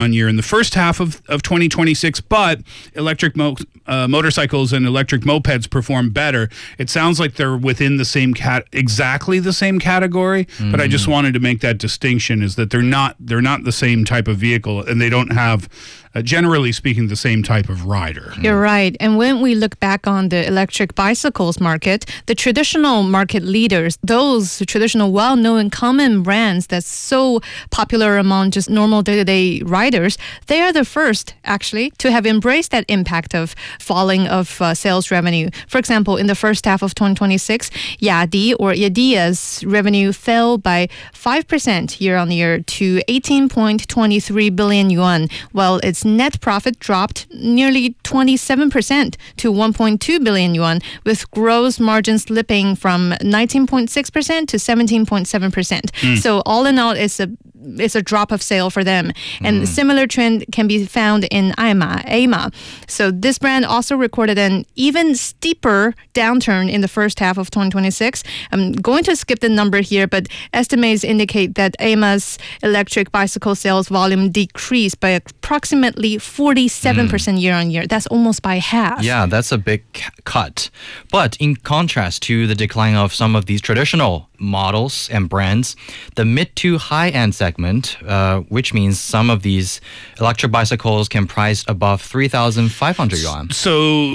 year in the first half of 2026, but electric motorcycles and electric mopeds perform better. It sounds like they're within the same exactly the same category, but I just wanted to make that distinction, is that they're not the same type of vehicle, and they don't have, generally speaking, the same type of rider. You're right. And when we look back on the electric bicycles market, the traditional market leaders, those traditional well-known common brands that's so popular among just normal day-to-day riders, they are the first, actually, to have embraced that impact of falling of sales revenue. For example, in the first half of 2026, Yadi or Yadia's revenue fell by 5% year-on-year to 18.23 billion yuan, while its net profit dropped nearly 27% to 1.2 billion yuan, with gross margin slipping from 19.6% to 17.7%. So all in all, it's a drop of sale for them. And similar trend can be found in AIMA. So this brand also recorded an even steeper downturn in the first half of 2026. I'm going to skip the number here, but estimates indicate that AIMA's electric bicycle sales volume decreased by approximately 47% year on year. That's almost by half. Yeah, that's a big cut. But in contrast to the decline of some of these traditional models and brands, the mid to high-end segment, which means some of these electric bicycles can price above 3,500 yuan. So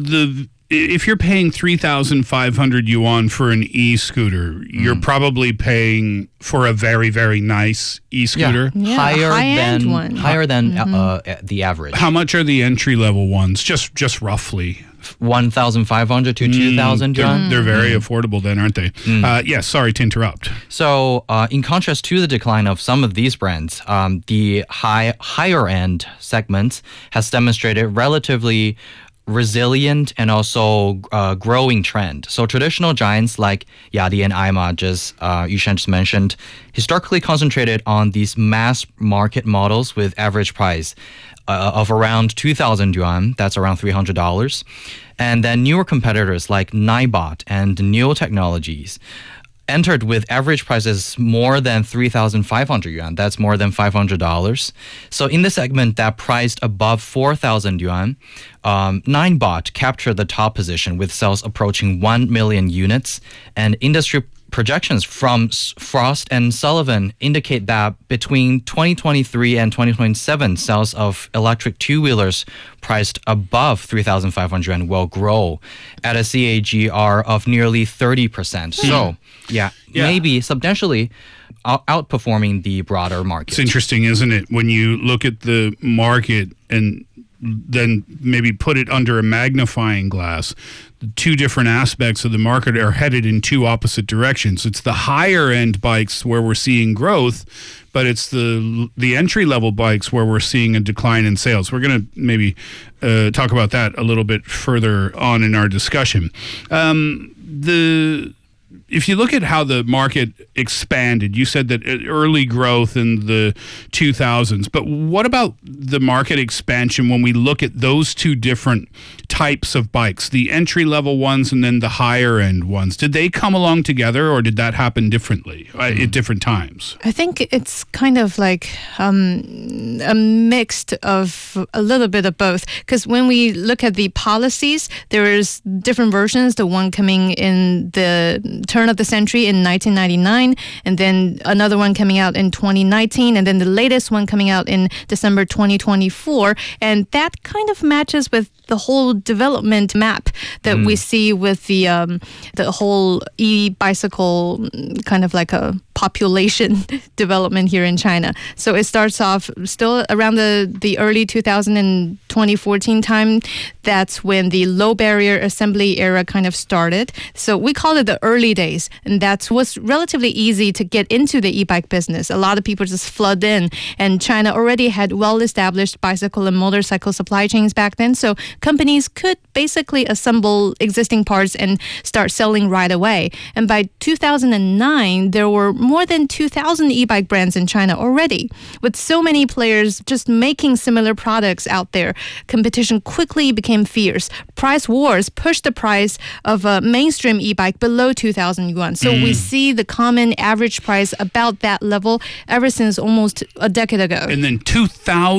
if you're paying 3,500 yuan for an e-scooter, you're probably paying for a very, very nice e-scooter. Yeah, higher than the average. How much are the entry-level ones? Just roughly. 1,500 to 2,000 yuan. They're very affordable then, aren't they? Yes, sorry to interrupt. So in contrast to the decline of some of these brands, the higher end segment has demonstrated relatively resilient and also growing trend. So traditional giants like Yadi and AIMA, just Yusheng just mentioned, historically concentrated on these mass market models with average price of around 2,000 yuan, that's around $300. And then newer competitors like Ninebot and Neo Technologies entered with average prices more than 3,500 yuan. That's more than $500. So in the segment that priced above 4,000 yuan, Ninebot captured the top position with sales approaching 1 million units, and industry projections from Frost & Sullivan indicate that between 2023 and 2027, sales of electric two-wheelers priced above 3,500 yuan will grow at a CAGR of nearly 30%. So, maybe substantially outperforming the broader market. It's interesting, isn't it? When you look at the market and then maybe put it under a magnifying glass, the two different aspects of the market are headed in two opposite directions. It's the higher end bikes where we're seeing growth, but it's the entry level bikes where we're seeing a decline in sales. We're going to maybe talk about that a little bit further on in our discussion. If you look at how the market expanded, you said that early growth in the 2000s, but what about the market expansion when we look at those two different types of bikes, the entry-level ones and then the higher-end ones? Did they come along together, or did that happen differently at different times? I think it's kind of like a mix of a little bit of both, because when we look at the policies, there is different versions, the one coming in the turn of the century in 1999, and then another one coming out in 2019, and then the latest one coming out in December 2024. And that kind of matches with the whole development map that we see with the whole e-bicycle kind of like a population development here in China. So it starts off still around the early 2000 and 2014 time. That's when the low barrier assembly era kind of started. So we call it the early days, and that was relatively easy to get into the e-bike business. A lot of people just flood in, and China already had well-established bicycle and motorcycle supply chains back then. So companies could basically assemble existing parts and start selling right away. And by 2009, there were more than 2,000 e-bike brands in China already. With so many players just making similar products out there, competition quickly became fierce. Price wars pushed the price of a mainstream e-bike below 2,000 yuan. So we see the common average price about that level ever since almost a decade ago. And then 2,000